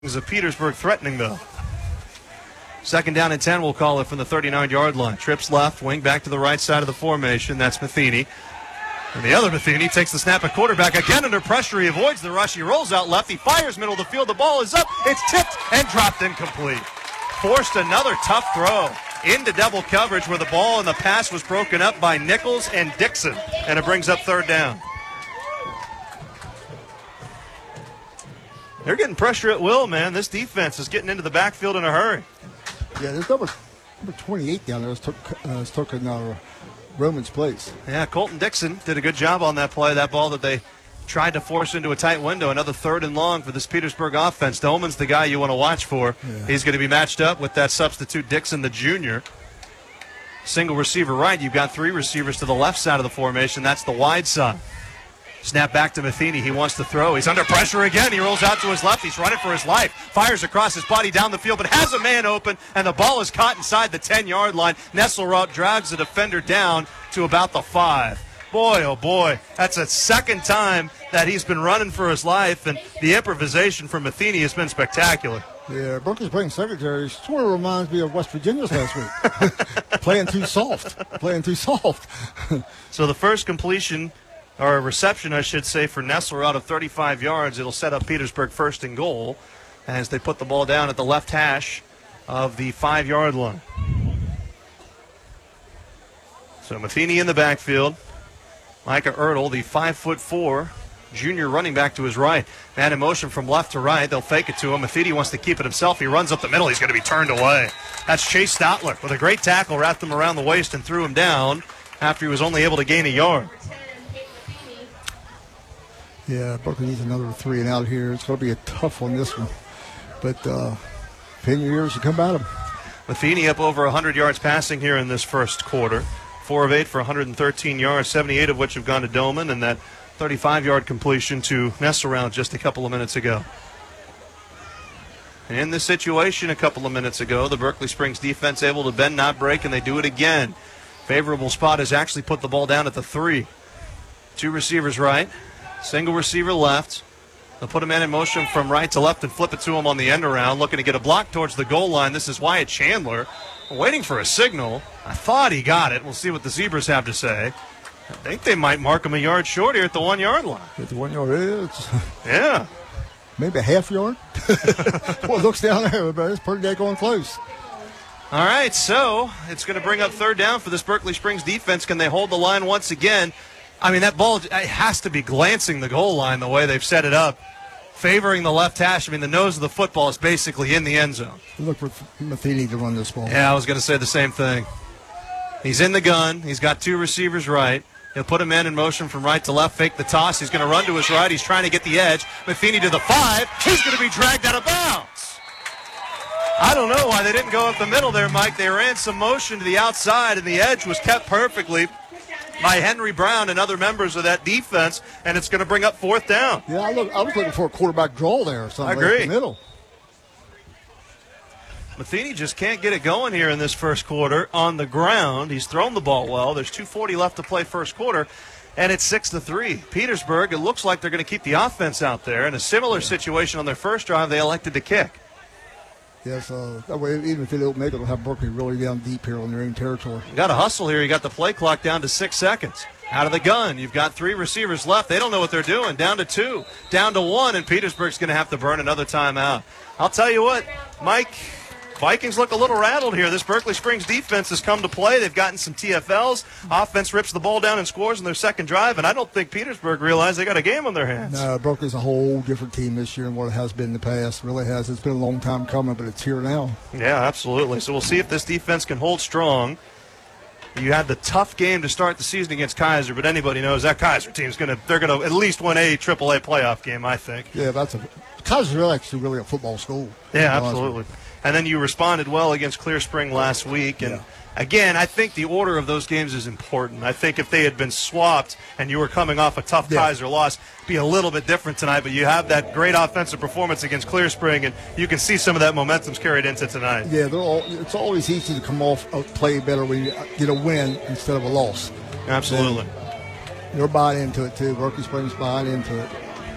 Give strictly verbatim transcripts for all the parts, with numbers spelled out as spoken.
of Petersburg threatening, though. Second down and ten, we'll call it from the thirty-nine-yard line. Trips left, wing back to the right side of the formation. That's Matheny. And the other Matheny takes the snap at quarterback. Again under pressure, he avoids the rush. He rolls out left. He fires middle of the field. The ball is up. It's tipped and dropped incomplete. Forced another tough throw into double coverage where the ball and the pass was broken up by Nichols and Dixon. And it brings up third down. They're getting pressure at will, man. This defense is getting into the backfield in a hurry. Yeah, there's number, number twenty-eight down there. It's took, uh, taking uh, Roman's place. Yeah, Colton Dixon did a good job on that play. That ball that they tried to force into a tight window. Another third and long for this Petersburg offense. Dolman's the guy you want to watch for. Yeah. He's going to be matched up with that substitute Dixon, the junior. Single receiver right. You've got three receivers to the left side of the formation. That's the wide side. Snap back to Matheny. He wants to throw. He's under pressure again. He rolls out to his left. He's running for his life. Fires across his body down the field, but has a man open, and the ball is caught inside the ten-yard line. Nesselrode drags the defender down to about the five. Boy, oh boy, that's a second time that he's been running for his life, and the improvisation from Matheny has been spectacular. Yeah, Berkeley's playing secretary sort of reminds me of West Virginia's last week. Playing too soft. Playing too soft. So the first completion, or a reception, I should say, for Nessler out of thirty-five yards. It'll set up Petersburg first and goal as they put the ball down at the left hash of the five-yard line. So Matheny in the backfield. Micah Ertl, the five foot four junior running back, to his right. Man in motion from left to right. They'll fake it to him. Matheny wants to keep it himself. He runs up the middle. He's going to be turned away. That's Chase Stotler with a great tackle. Wrapped him around the waist and threw him down after he was only able to gain a yard. Yeah, Berkeley needs another three and out here. It's going to be a tough one, this one. But uh, pin your ears and come at him. Matheny up over one hundred yards passing here in this first quarter. Four of eight for one hundred thirteen yards, seventy-eight of which have gone to Doman, and that thirty-five-yard completion to Nesselrode just a couple of minutes ago. And in this situation a couple of minutes ago, the Berkeley Springs defense able to bend, not break, and they do it again. Favorable spot has actually put the ball down at the three. Two receivers right. Single receiver left. They'll put a man in motion from right to left and flip it to him on the end around, looking to get a block towards the goal line. This is Wyatt Chandler waiting for a signal. I thought he got it. We'll see what the Zebras have to say. I think they might mark him a yard short here at the one-yard line. At the one-yard is. Yeah. Maybe a half yard. Well, it looks down there, but it's pretty daggone close. All right, so it's going to bring up third down for this Berkeley Springs defense. Can they hold the line once again? I mean, that ball it has to be glancing the goal line the way they've set it up, favoring the left hash. I mean, the nose of the football is basically in the end zone. Look for Matheny to run this ball. Yeah, I was going to say the same thing. He's in the gun. He's got two receivers right. He'll put a man in motion from right to left, fake the toss. He's going to run to his right. He's trying to get the edge. Matheny to the five. He's going to be dragged out of bounds. I don't know why they didn't go up the middle there, Mike. They ran some motion to the outside, and the edge was kept perfectly by Henry Brown and other members of that defense, and it's going to bring up fourth down. Yeah, I, look, I was looking for a quarterback draw there or something. I agree. Right in the middle. Matheny just can't get it going here in this first quarter on the ground. He's thrown the ball well. There's two forty left to play first quarter, and it's six to three. Petersburg, it looks like they're going to keep the offense out there. In a similar yeah. situation on their first drive, they elected to kick. Yes, uh, that way, even if they don't make it, they'll have Berkeley really down deep here on their own territory. You got to hustle here. You got the play clock down to six seconds. Out of the gun, you've got three receivers left. They don't know what they're doing. Down to two, down to one, and Petersburg's going to have to burn another timeout. I'll tell you what, Mike, Vikings look a little rattled here. This Berkeley Springs defense has come to play. They've gotten some T F Ls. Offense rips the ball down and scores in their second drive, and I don't think Petersburg realized they got a game on their hands. No, Berkeley's a whole different team this year than what it has been in the past. It really has. It's been a long time coming, but it's here now. Yeah, absolutely. So we'll see if this defense can hold strong. You had the tough game to start the season against Kaiser, but anybody knows that Kaiser team's going to they're going to at least win a triple A playoff game, I think. Yeah, that's a Kaiser's really actually really a football school. Yeah, absolutely. And then you responded well against Clear Spring last week. And, yeah. again, I think the order of those games is important. I think if they had been swapped and you were coming off a tough yeah. Kaiser loss, it'd be a little bit different tonight. But you have that great offensive performance against Clear Spring, and you can see some of that momentum's carried into tonight. Yeah, they're all, it's always easy to come off a play better when you get a win instead of a loss. Absolutely. And they're buying into it, too. Berkeley Springs buying into it.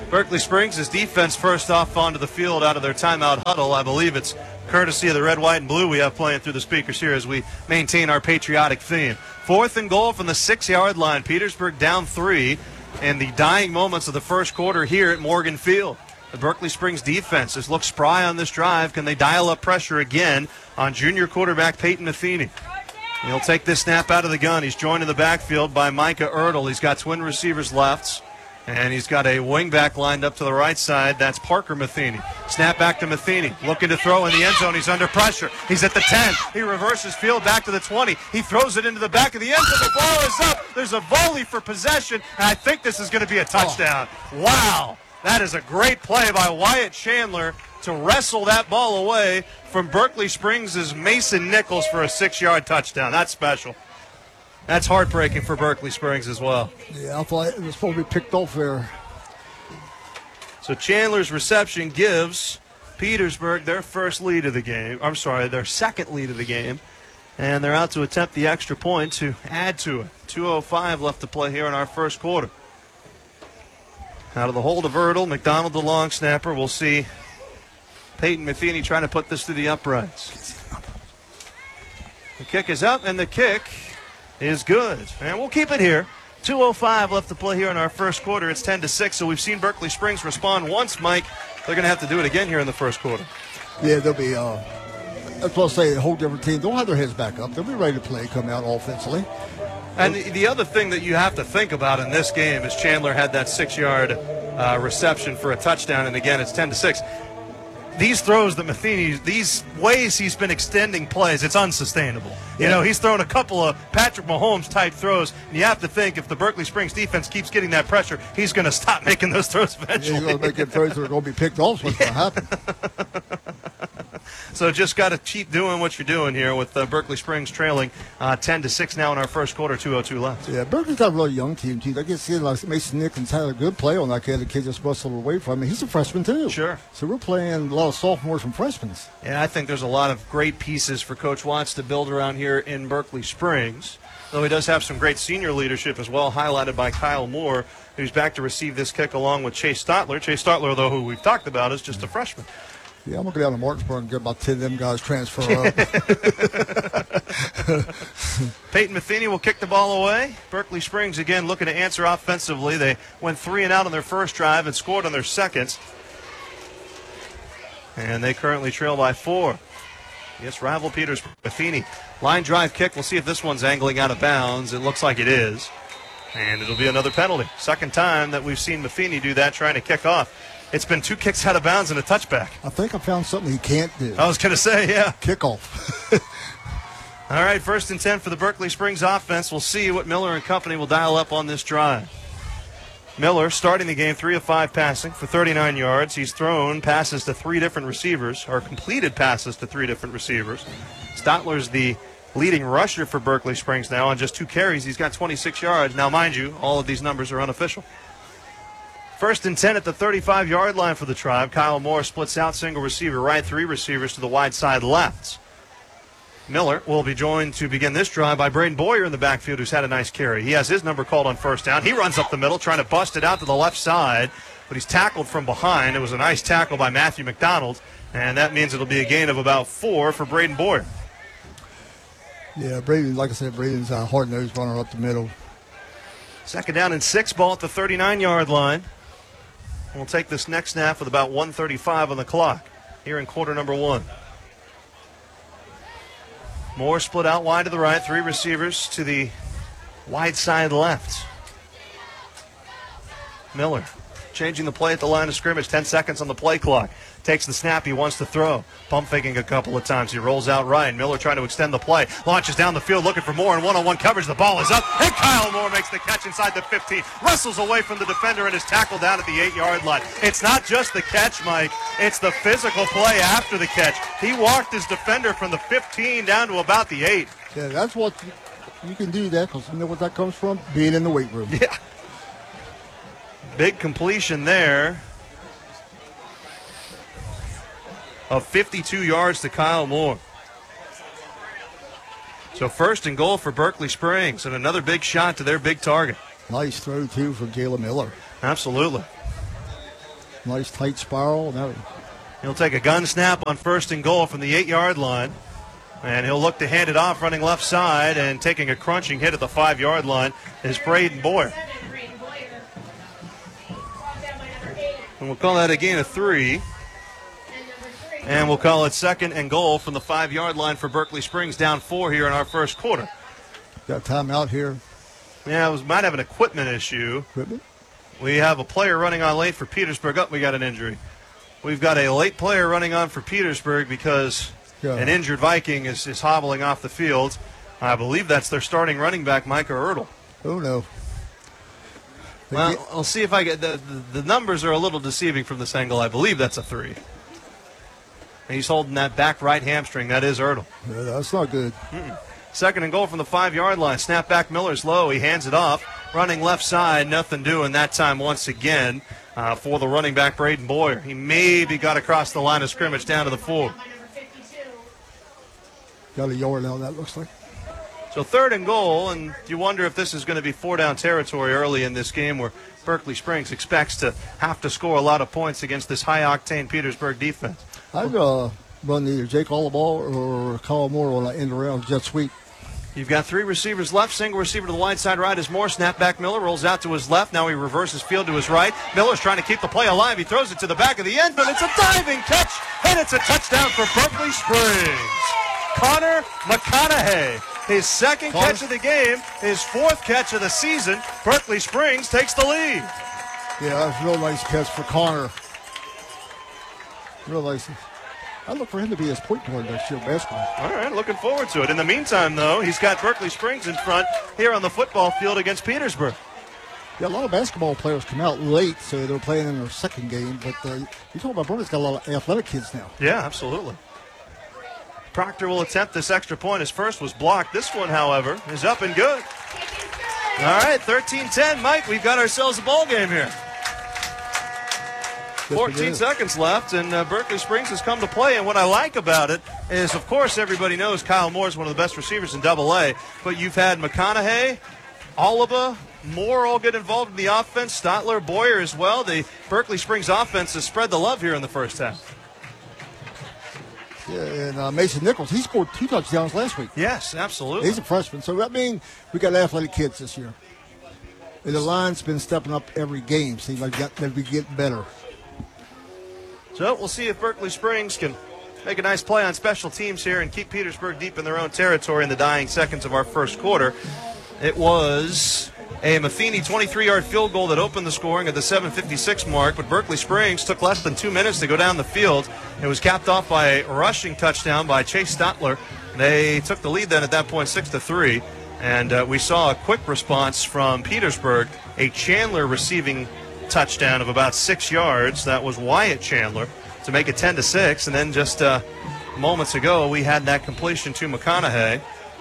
Berkeley Springs' defense first off onto the field out of their timeout huddle. I believe it's courtesy of the red, white, and blue we have playing through the speakers here as we maintain our patriotic theme. Fourth and goal from the six-yard line. Petersburg down three in the dying moments of the first quarter here at Morgan Field. The Berkeley Springs defense has looked spry on this drive. Can they dial up pressure again on junior quarterback Peyton Matheny? He'll take this snap out of the gun. He's joined in the backfield by Micah Ertl. He's got twin receivers lefts, and he's got a wingback lined up to the right side. That's Parker Matheny. Snap back to Matheny, looking to throw in the end zone. He's under pressure. He's at the ten. He reverses field back to the twenty. He throws it into the back of the end zone. The ball is up. There's a volley for possession, and I think this is going to be a touchdown. Wow. That is a great play by Wyatt Chandler to wrestle that ball away from Berkeley Springs' Mason Nichols for a six-yard touchdown. That's special. That's heartbreaking for Berkeley Springs as well. Yeah, I thought it was supposed to be picked off there. So Chandler's reception gives Petersburg their first lead of the game. I'm sorry, their second lead of the game. And they're out to attempt the extra point to add to it. two oh five left to play here in our first quarter. Out of the hold of Ertl, McDonald the long snapper. We'll see Peyton Matheny trying to put this through the uprights. The kick is up, and the kick is good. And we'll keep it here. two oh five left to play here in our first quarter. It's ten to six, so we've seen Berkeley Springs respond once, Mike. They're going to have to do it again here in the first quarter. Yeah, they'll be, uh, that's what I say, a whole different team. They'll have their heads back up. They'll be ready to play, come out offensively. And the, the other thing that you have to think about in this game is Chandler had that six-yard uh, reception for a touchdown, and again, it's ten to six. These throws that Matheny, these ways he's been extending plays, it's unsustainable. You Yeah. know, he's thrown a couple of Patrick Mahomes-type throws, and you have to think if the Berkeley Springs defense keeps getting that pressure, he's going to stop making those throws eventually. He's going to make them throws that are going to be picked off. What's Yeah. going to happen? So just got to keep doing what you're doing here with uh, Berkeley Springs trailing uh, ten to six now in our first quarter, two oh two left. Yeah, Berkeley's got a really young team, too. I can see like Mason Nichols had a good play on that kid. The kid just bustled away from him. He's a freshman, too. Sure. So we're playing a lot of sophomores and freshmen. Yeah, I think there's a lot of great pieces for Coach Watts to build around here in Berkeley Springs, though he does have some great senior leadership as well, highlighted by Kyle Moore, who's back to receive this kick along with Chase Stotler. Chase Stotler, though, who we've talked about, is just a freshman. Yeah, I'm going to go down to Martinsburg and get about ten of them guys transfer up. Peyton Matheny will kick the ball away. Berkeley Springs, again, looking to answer offensively. They went three and out on their first drive and scored on their second. And they currently trail by four. Yes, rival Petersburg. Matheny, line drive kick. We'll see if this one's angling out of bounds. It looks like it is. And it'll be another penalty. Second time that we've seen Matheny do that, trying to kick off. It's been two kicks out of bounds and a touchback. I think I found something he can't do. I was going to say, yeah. Kickoff. All right, first and ten for the Berkeley Springs offense. We'll see what Miller and company will dial up on this drive. Miller starting the game three of five passing for thirty-nine yards. He's thrown passes to three different receivers, or completed passes to three different receivers. Stotler's the leading rusher for Berkeley Springs now on just two carries. He's got twenty-six yards. Now, mind you, all of these numbers are unofficial. First and ten at the thirty-five-yard line for the Tribe. Kyle Moore splits out single receiver right, three receivers to the wide side left. Miller will be joined to begin this drive by Braden Boyer in the backfield, who's had a nice carry. He has his number called on first down. He runs up the middle, trying to bust it out to the left side, but he's tackled from behind. It was a nice tackle by Matthew McDonald, and that means it'll be a gain of about four for Braden Boyer. Yeah, Braden, like I said, Braden's a hard-nosed runner up the middle. Second down and six, ball at the thirty-nine-yard line. We'll take this next snap with about one thirty-five on the clock here in quarter number one. Moore split out wide to the right, three receivers to the wide side left. Miller changing the play at the line of scrimmage, ten seconds on the play clock. Takes the snap, he wants to throw. Pump faking a couple of times. He rolls out right. Miller trying to extend the play. Launches down the field looking for Moore in one-on-one coverage. The ball is up, and Kyle Moore makes the catch inside the fifteen. Wrestles away from the defender and is tackled down at the eight-yard line. It's not just the catch, Mike. It's the physical play after the catch. He walked his defender from the fifteen down to about the eight. Yeah, that's what you, you can do that because you know what that comes from? Being in the weight room. Yeah. Big completion there of fifty-two yards to Kyle Moore. So first and goal for Berkeley Springs, and another big shot to their big target. Nice throw, too, from Jalen Miller. Absolutely. Nice tight spiral. Now He'll take a gun snap on first and goal from the eight-yard line. And he'll look to hand it off, running left side, and taking a crunching hit at the five-yard line is Braden Boyer. And we'll call that a gain of three. And we'll call it second and goal from the five-yard line for Berkeley Springs, down four here in our first quarter. got timeout here. Yeah, it was, might have an equipment issue. Equipment? We have a player running on late for Petersburg. Up, oh, we got an injury. We've got a late player running on for Petersburg because yeah. an injured Viking is, is hobbling off the field. I believe that's their starting running back, Micah Ertl. Oh, no. They Well, get, I'll see if I get the, the the numbers are a little deceiving from this angle. I believe that's a three. And he's holding that back right hamstring. That is Ertl. yeah, that's not good. Mm-mm. Second and goal from the five-yard line. Snap back, Miller's low. He hands it off. Running left side, nothing doing that time once again uh, for the running back, Braden Boyer. He maybe got across the line of scrimmage down to the four. Got a yard now, that looks like. So third and goal, and you wonder if this is going to be four-down territory early in this game where Berkeley Springs expects to have to score a lot of points against this high-octane Petersburg defense. I'd uh, run either Jake Allaball or Kyle Moore on an end around jet sweep. You've got three receivers left. Single receiver to the wide side right is Moore. Snap back Miller rolls out to his left. Now he reverses field to his right. Miller's trying to keep the play alive. He throws it to the back of the end, but it's a diving catch, and it's a touchdown for Berkeley Springs. Connor McConaughey, his second Connor. catch of the game, his fourth catch of the season. Berkeley Springs takes the lead. Yeah, that's a real nice catch for Connor. Real nice. I'd look for him to be his point guard next year basketball. All right, looking forward to it. In the meantime, though, he's got Berkeley Springs in front here on the football field against Petersburg. Yeah, a lot of basketball players come out late, so they're playing in their second game. But uh, you talk about Berkeley's got a lot of athletic kids now. Yeah, absolutely. Proctor will attempt this extra point. His first was blocked. This one, however, is up and good. All right, thirteen ten, Mike. We've got ourselves a ball game here. fourteen seconds left, and uh, Berkeley Springs has come to play. And what I like about it is, of course, everybody knows Kyle Moore is one of the best receivers in double A. But you've had McConaughey, Oliva, Moore all get involved in the offense. Stotler, Boyer as well. The Berkeley Springs offense has spread the love here in the first half. Yeah, and uh, Mason Nichols, he scored two touchdowns last week. Yes, absolutely. He's a freshman, so that means we got athletic kids this year. And the line's been stepping up every game. Seems like they'll be getting better. So we'll see if Berkeley Springs can make a nice play on special teams here and keep Petersburg deep in their own territory in the dying seconds of our first quarter. It was a Matheny twenty-three-yard field goal that opened the scoring at the seven fifty-six mark, but Berkeley Springs took less than two minutes to go down the field. It was capped off by a rushing touchdown by Chase Stotler. They took the lead then at that point six to three, and uh, we saw a quick response from Petersburg, a Chandler receiving touchdown of about six yards. That was Wyatt Chandler to make it ten to six, and then just uh, moments ago we had that completion to McConaughey,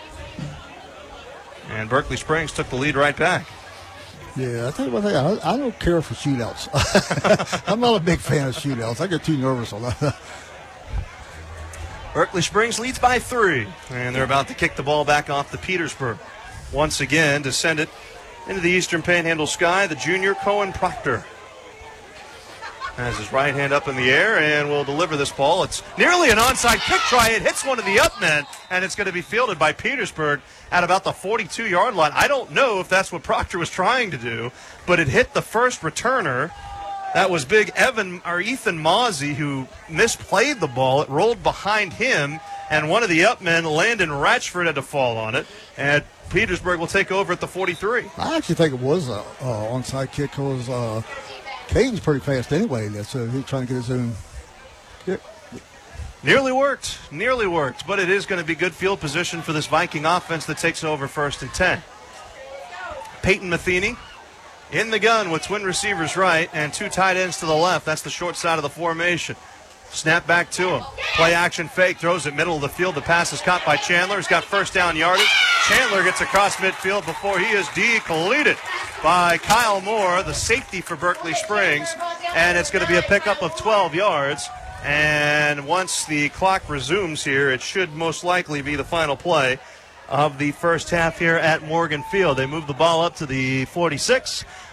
and Berkeley Springs took the lead right back. Yeah, I tell you one thing, I, I don't care for shootouts. I'm not a big fan of shootouts. I get too nervous on that. Berkeley Springs leads by three, and they're about to kick the ball back off to Petersburg. Once again, to send it into the Eastern Panhandle sky, the junior Cohen Proctor has his right hand up in the air and will deliver this ball. It's nearly an onside kick try. It hits one of the up men, and it's going to be fielded by Petersburg at about the forty-two-yard line. I don't know if that's what Proctor was trying to do, but it hit the first returner. That was big Evan or Ethan Mozzie, who misplayed the ball. It rolled behind him, and one of the up men, Landon Ratchford, had to fall on it. And Petersburg will take over at the forty-three. I actually think it was an uh, onside kick because uh, Caden's pretty fast anyway, so he's trying to get his own kick. Nearly worked. Nearly worked. But it is going to be good field position for this Viking offense that takes over first and ten. Peyton Matheny in the gun with twin receivers right and two tight ends to the left. That's the short side of the formation. Snap back to him. Play action fake. Throws it middle of the field. The pass is caught by Chandler. He's got first down yardage. Chandler gets across midfield before he is depleted by Kyle Moore, the safety for Berkeley Springs. And it's going to be a pickup of twelve yards. And once the clock resumes here, it should most likely be the final play of the first half here at Morgan Field. They move the ball up to the forty-six.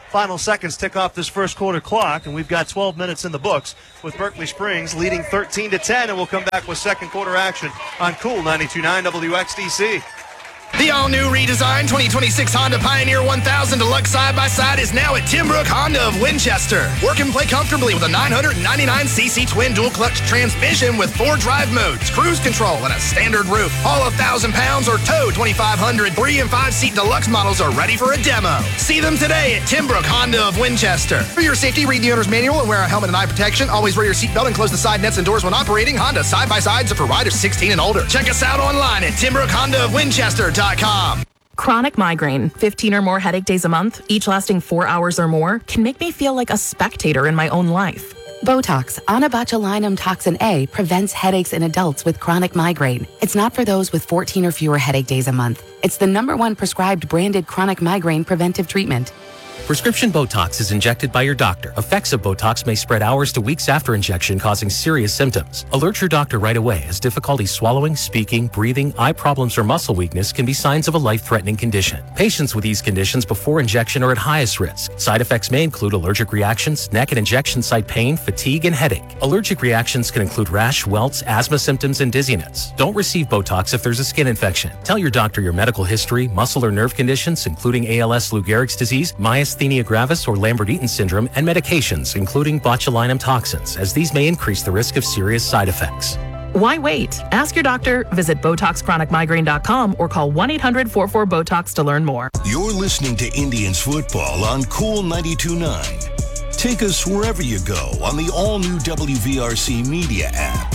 final seconds tick off this first quarter clock, and we've got twelve minutes in the books with Berkeley Springs leading thirteen to ten, and we'll come back with second quarter action on Cool ninety-two point nine W X D C. The all-new redesigned twenty twenty-six Honda Pioneer one thousand Deluxe side-by-side is now at Timbrook Honda of Winchester. Work and play comfortably with a nine hundred ninety-nine c c twin dual-clutch transmission with four drive modes, cruise control, and a standard roof. All one thousand pounds or tow twenty-five hundred three and five-seat Deluxe models are ready for a demo. See them today at Timbrook Honda of Winchester. For your safety, read the owner's manual and wear a helmet and eye protection. Always wear your seatbelt and close the side nets and doors when operating. Honda side-by-sides are for riders sixteen and older. Check us out online at Timbrook Honda of Winchester dot com. Chronic migraine, fifteen or more headache days a month, each lasting four hours or more, can make me feel like a spectator in my own life. Botox, onabotulinum toxin A, prevents headaches in adults with chronic migraine. It's not for those with fourteen or fewer headache days a month. It's the number one prescribed branded chronic migraine preventive treatment. Prescription Botox is injected by your doctor. Effects of Botox may spread hours to weeks after injection, causing serious symptoms. Alert your doctor right away, as difficulty swallowing, speaking, breathing, eye problems, or muscle weakness can be signs of a life-threatening condition. Patients with these conditions before injection are at highest risk. Side effects may include allergic reactions, neck and injection site pain, fatigue, and headache. Allergic reactions can include rash, welts, asthma symptoms, and dizziness. Don't receive Botox if there's a skin infection. Tell your doctor your medical history, muscle or nerve conditions, including A L S, Lou Gehrig's disease, myasthenia gravis or Lambert-Eaton syndrome, and medications, including botulinum toxins, as these may increase the risk of serious side effects. Why wait? Ask your doctor, visit Botox Chronic Migraine dot com, or call one eight hundred four four BOTOX to learn more. You're listening to Indians football on Cool ninety-two point nine. Take us wherever you go on the all-new W V R C Media app.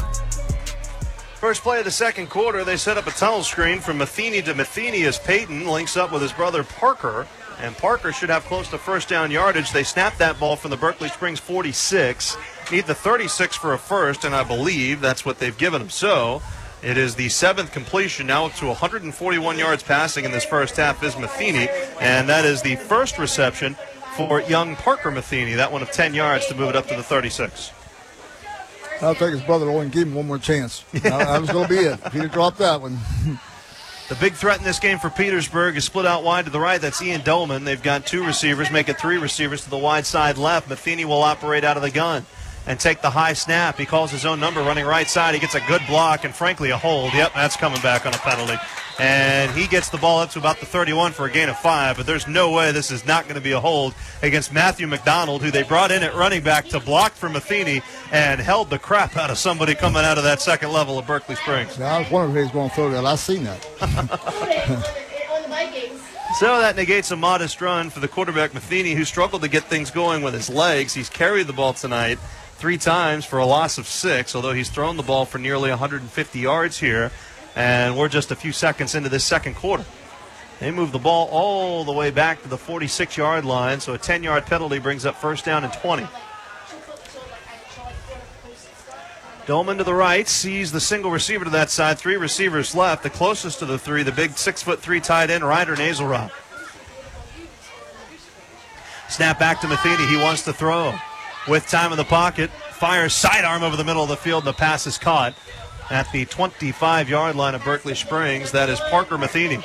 First play of the second quarter, they set up a tunnel screen from Matheny to Matheny as Peyton links up with his brother Parker. And Parker should have close to first down yardage. They snapped that ball from the Berkeley Springs forty-six. Need the thirty-six for a first, and I believe that's what they've given him. So it is the seventh completion, now up to one hundred forty-one yards passing in this first half is Matheny. And that is the first reception for young Parker Matheny. That one of ten yards to move it up to the thirty-six. I think his brother only gave him one more chance. Yeah. That was going to be it. If he'd dropped that one. The big threat in this game for Petersburg is split out wide to the right. That's Ian Dolman. They've got two receivers, make it three receivers to the wide side left. Matheny will operate out of the gun and take the high snap. He calls his own number running right side. He gets a good block and, frankly, a hold. Yep, that's coming back on a penalty. And he gets the ball up to about the thirty-one for a gain of five, but there's no way this is not going to be a hold against Matthew McDonald, who they brought in at running back to block for Matheny and held the crap out of somebody coming out of that second level of Berkeley Springs. Now, I was wondering if he was going to throw that. I've seen that. So that negates a modest run for the quarterback Matheny, who struggled to get things going with his legs. He's carried the ball tonight three times for a loss of six, although he's thrown the ball for nearly one hundred fifty yards here. And we're just a few seconds into this second quarter. They move the ball all the way back to the forty-six-yard line, so a ten-yard penalty brings up first down and twenty. Dolman to the right, sees the single receiver to that side. Three receivers left. The closest to the three, the big six foot three tight end, Ryder Nazelrod. Snap back to Matheny. He wants to throw. With time in the pocket, fires sidearm over the middle of the field, and the pass is caught at the twenty-five-yard line of Berkeley Springs. That is Parker Matheny.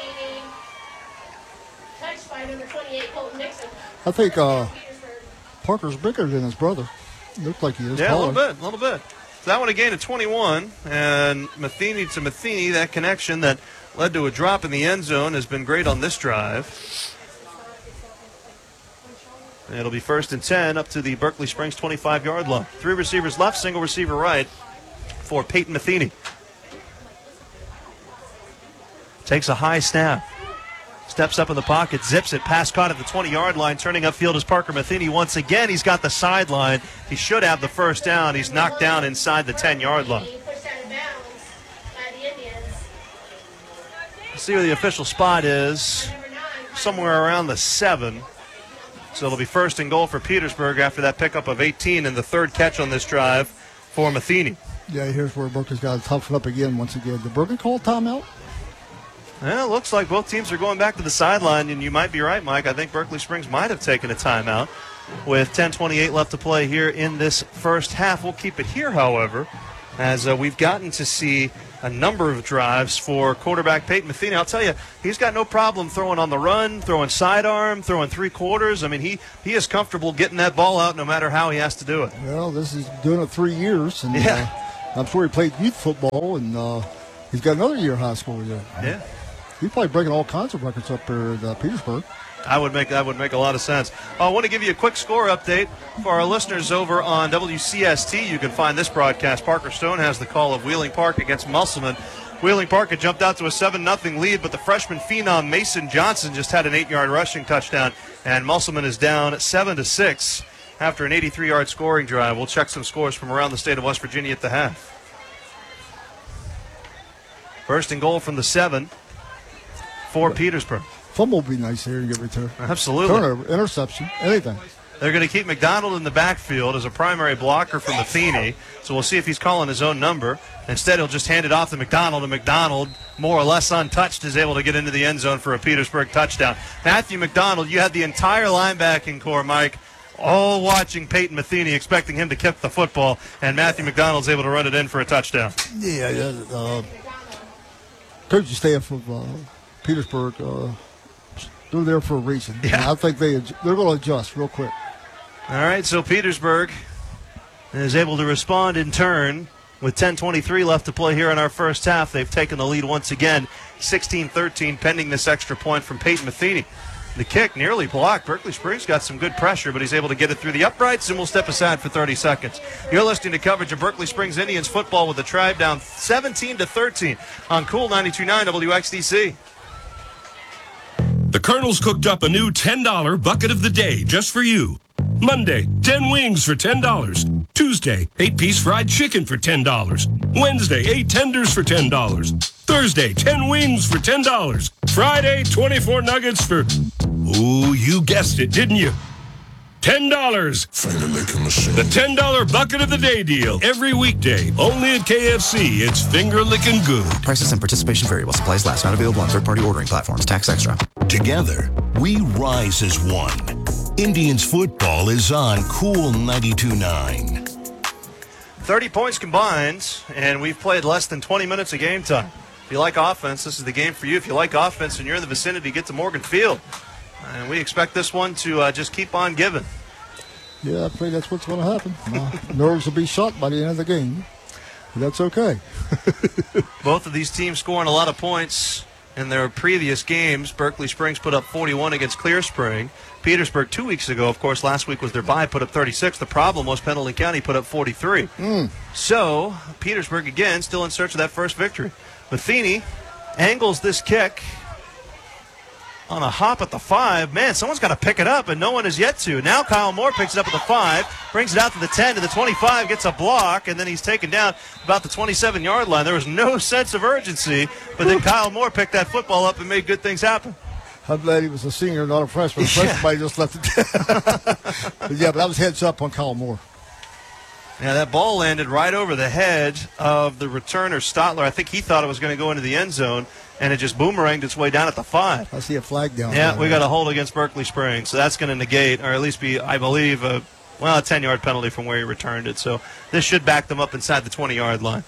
I think uh, Parker's bigger than his brother. Looks like he is. Yeah, taller. a little bit, a little bit. So that one a gain of twenty-one, and Matheny to Matheny, that connection that led to a drop in the end zone has been great on this drive. It'll be first and ten up to the Berkeley Springs twenty-five-yard line. Three receivers left, single receiver right for Peyton Matheny. Takes a high snap. Steps up in the pocket, zips it, pass caught at the twenty-yard line. Turning upfield is Parker Matheny. Once again, he's got the sideline. He should have the first down. He's knocked down inside the ten-yard line. Let's see where the official spot is. Somewhere around the seven. So it'll be first and goal for Petersburg after that pickup of eighteen and the third catch on this drive for Matheny. Yeah, here's where Berkeley's got to toughen up again once again. Did Berkeley call a timeout? Well, it looks like both teams are going back to the sideline, and you might be right, Mike. I think Berkeley Springs might have taken a timeout with ten twenty-eight left to play here in this first half. We'll keep it here, however, as uh, we've gotten to see a number of drives for quarterback Peyton Matheny. I'll tell you, he's got no problem throwing on the run, throwing sidearm, throwing three quarters. I mean, he, he is comfortable getting that ball out no matter how he has to do it. Well, this is doing it three years, and Yeah. uh, I'm sure he played youth football, and uh, he's got another year of high school yet. Yeah. He's probably breaking all kinds of records up there at uh, Petersburg. I would make that would make a lot of sense. I want to give you a quick score update for our listeners over on W C S T. You can find this broadcast. Parker Stone has the call of Wheeling Park against Musselman. Wheeling Park had jumped out to a seven nothing lead, but the freshman phenom Mason Johnson just had an eight-yard rushing touchdown, and Musselman is down seven to six after an eighty-three-yard scoring drive. We'll check some scores from around the state of West Virginia at the half. First and goal from the seven for Petersburg. Fumble would be nice here to get returned. Absolutely. Turnover, interception, anything. They're going to keep McDonald in the backfield as a primary blocker for Matheny, so we'll see if he's calling his own number. Instead, he'll just hand it off to McDonald, and McDonald, more or less untouched, is able to get into the end zone for a Petersburg touchdown. Matthew McDonald, you had the entire linebacking corps, Mike, all watching Peyton Matheny, expecting him to kick the football, and Matthew McDonald's able to run it in for a touchdown. Yeah, yeah. Uh, coaching staff of uh, Petersburg, uh, they're there for a reason. Yeah. And I think they, they're going to adjust real quick. All right, so Petersburg is able to respond in turn with ten twenty-three left to play here in our first half. They've taken the lead once again, sixteen thirteen, pending this extra point from Peyton Matheny. The kick nearly blocked. Berkeley Springs got some good pressure, but he's able to get it through the uprights, and we'll step aside for thirty seconds. You're listening to coverage of Berkeley Springs Indians football with the Tribe down seventeen to thirteen on Cool ninety-two point nine W X D C. The Colonel's cooked up a new ten dollar bucket of the day just for you. Monday, ten wings for ten dollars. Tuesday, eight-piece fried chicken for ten dollars. Wednesday, eight tenders for ten dollars. Thursday, ten wings for ten dollars. Friday, twenty-four nuggets for... Ooh, you guessed it, didn't you? ten dollars. The ten dollar bucket of the day deal. Every weekday, only at K F C. It's finger-licking good. Prices and participation vary while supplies last. Not available on third-party ordering platforms. Tax extra. Together, we rise as one. Indians football is on Cool ninety-two point nine. thirty points combined, and we've played less than twenty minutes of game time. If you like offense, this is the game for you. If you like offense and you're in the vicinity, get to Morgan Field. And we expect this one to uh, just keep on giving. Yeah, I think that's what's going to happen. My nerves will be shot by the end of the game. But that's okay. Both of these teams scoring a lot of points in their previous games. Berkeley Springs put up forty-one against Clear Spring. Petersburg two weeks ago, of course, last week was their bye, put up thirty-six. The problem was Pendleton County put up forty-three. Mm. So Petersburg, again, still in search of that first victory. Matheny angles this kick on a hop at the five. Man, someone's got to pick it up, and no one has yet to. Now Kyle Moore picks it up at the five, brings it out to the ten, to the twenty-five, gets a block, and then he's taken down about the twenty-seven-yard line. There was no sense of urgency, but then Kyle Moore picked that football up and made good things happen. I'm glad he was a senior, not a freshman. The freshman might just left it. But yeah, but that was heads up on Kyle Moore. Yeah, that ball landed right over the head of the returner, Stotler. I think he thought it was going to go into the end zone, and it just boomeranged its way down at the five. I see a flag down Yeah, there. we got a hold against Berkeley Springs, so that's going to negate, or at least be, I believe, a, well, a ten-yard penalty from where he returned it. So this should back them up inside the twenty-yard line.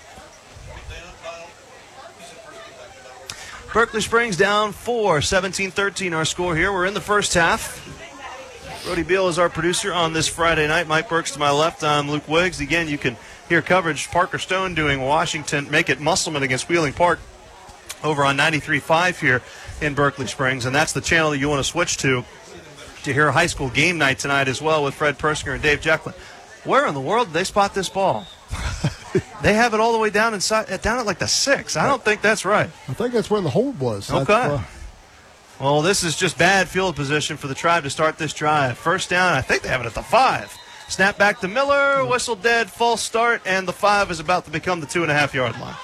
Berkeley Springs down four, seventeen thirteen our score here. We're in the first half. Brody Beal is our producer on this Friday night. Mike Burks to my left. I'm Luke Wiggs. Again, you can hear coverage. Parker Stone doing Washington, make it Musselman against Wheeling Park over on ninety-three point five here in Berkeley Springs. And that's the channel that you want to switch to to hear high school game night tonight as well with Fred Persinger and Dave Jecklin. Where in the world did they spot this ball? They have it all the way down inside, down at like the six. I don't think that's right. I think that's where the hold was. Okay. That's, uh, Well, this is just bad field position for the Tribe to start this drive. First down, I think they have it at the five. Snap back to Miller, whistle dead, false start, and the five is about to become the two and a half yard line.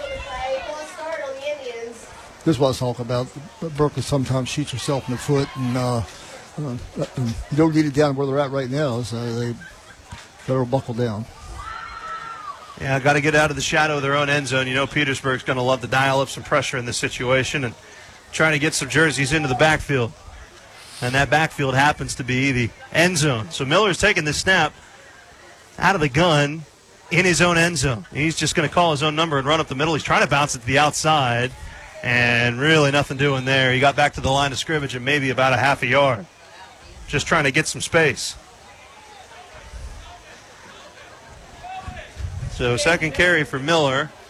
This is what I was talking about. Berkeley sometimes shoots herself in the foot, and uh, uh, you don't need it down where they're at right now, so they better buckle down. Yeah, got to get out of the shadow of their own end zone. You know Petersburg's going to love to dial up some pressure in this situation and trying to get some jerseys into the backfield. And that backfield happens to be the end zone. So Miller's taking this snap out of the gun in his own end zone. He's just going to call his own number and run up the middle. He's trying to bounce it to the outside, and really nothing doing there. He got back to the line of scrimmage at maybe about a half a yard, just trying to get some space. So second carry for Miller.